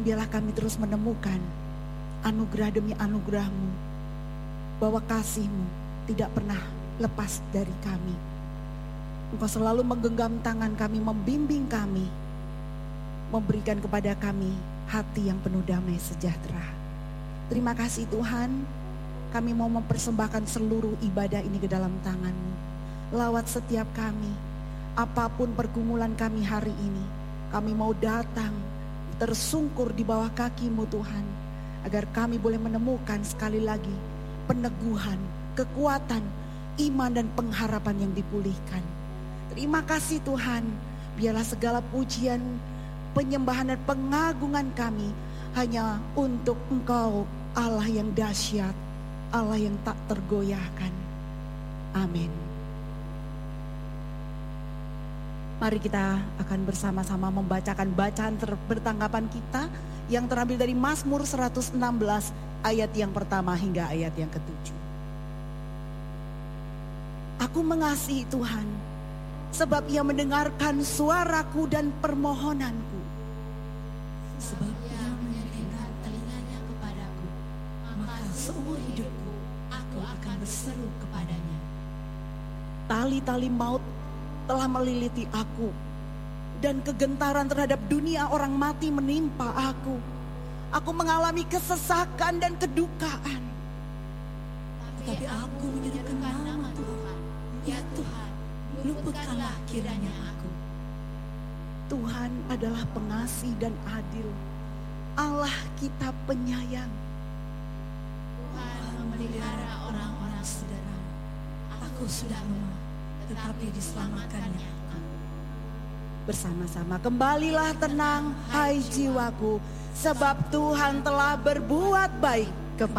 Biarlah kami terus menemukan anugerah demi anugerah-Mu, bahwa kasih-Mu tidak pernah lepas dari kami. Engkau selalu menggenggam tangan kami, membimbing kami, memberikan kepada kami hati yang penuh damai sejahtera. Terima kasih Tuhan, kami mau mempersembahkan seluruh ibadah ini ke dalam tangan-Mu. Lawat setiap kami, apapun pergumulan kami hari ini, kami mau datang tersungkur di bawah kaki-Mu Tuhan, agar kami boleh menemukan sekali lagi peneguhan, kekuatan, iman dan pengharapan yang dipulihkan. Terima kasih Tuhan, biarlah segala pujian, penyembahan dan pengagungan kami hanya untuk Engkau, Allah yang dahsyat, Allah yang tak tergoyahkan. Amin. Mari kita akan bersama-sama membacakan bacaan bertanggapan kita yang terambil dari Mazmur 116 ayat yang pertama hingga ayat yang ke-7. Aku mengasihi Tuhan, sebab Ia mendengarkan suaraku dan permohonanku. Sebab Ia menyediakan telinganya kepadaku, maka seumur hidupku aku akan berseru kepadanya. Tali-tali maut telah meliliti aku, dan kegentaran terhadap dunia orang mati menimpa aku. Aku mengalami kesesakan dan kedukaan. Tetapi aku menyerukan nama Tuhan, ya Tuhan, luputkanlah kiranya aku. Tuhan adalah pengasih dan adil, Allah kita penyayang. Tuhan memelihara orang-orang sederhana. Aku sudah lemah, tetapi diselamatkannya aku. Bersama-sama kembalilah tenang, hai jiwaku, sebab Tuhan telah berbuat baik.